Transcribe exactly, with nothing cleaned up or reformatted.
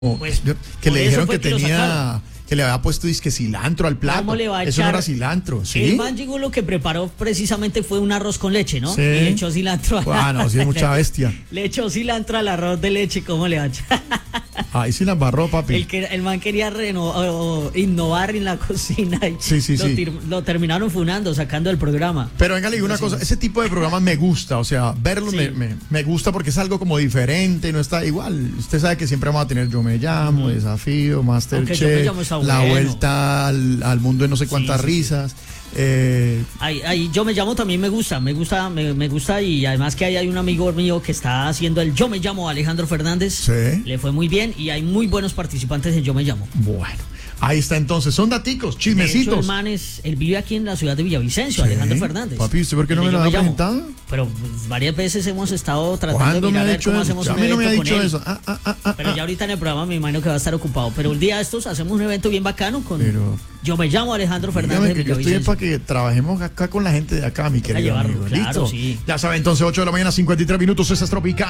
Pues, Yo- que por le eso dijeron fue que que lo tenía, sacaron. que le había puesto disque cilantro al plato. ¿Cómo le va a Eso no echar? era cilantro, ¿sí? El man llegó, lo que preparó precisamente fue un arroz con leche, ¿no? Sí. Y le echó cilantro. a la- Ah, no, sí es mucha bestia. Le echó cilantro al arroz de leche, ¿cómo le va a echar? Ahí sí la embarró, papi. El, que, el man quería reno, o- o innovar en la cocina y Sí, sí, lo, sí. tir- lo terminaron funando, sacando del programa. Pero venga, le digo una cosa, ese tipo de programas me gusta, o sea, verlos Sí. me, me, me gusta porque es algo como diferente, no está igual. Usted sabe que siempre vamos a tener Yo Me Llamo, Desafío, Aunque Yo Me Masterchef, Llamo está la bueno. vuelta al, al mundo de no sé cuántas Sí, sí, sí. risas. Eh, Ahí, ahí, yo me llamo también me gusta, me gusta, me, me gusta y además que ahí hay un amigo mío que está haciendo el Yo Me Llamo, Alejandro Fernández. Sí. Le fue muy bien y hay muy buenos participantes en Yo Me Llamo. bueno, ahí está entonces, son daticos, De hecho, chismecitos. el man es, él vive aquí en la ciudad de Villavicencio, Sí. Alejandro Fernández. Papi, ¿usted por qué no El me de lo Yo ha Llamo. presentado? Pero pues, varias veces hemos estado tratando de ¿Cuándo me mirar ha a ver dicho cómo eso? hacemos A un mí no me ha evento con dicho él. eso. Ah, ah, ah, ah, Pero ah. ya ahorita en el programa me imagino que va a estar ocupado. Pero un día de estos hacemos un evento bien bacano con Pero- Yo Me Llamo Alejandro Fernández. Dígame que de yo estoy Villavicencio. para que trabajemos acá con la gente de acá, mi querido llevarlo, amigo. claro, ¿Listo? sí. Ya sabe, entonces ocho de la mañana, cincuenta y tres minutos, esa es Tropical.